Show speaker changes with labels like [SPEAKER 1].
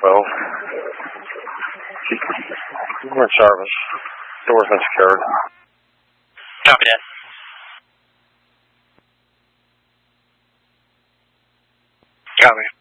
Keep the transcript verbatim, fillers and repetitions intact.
[SPEAKER 1] twelve. We're in service. Door's been secured.
[SPEAKER 2] Copy that. Copy.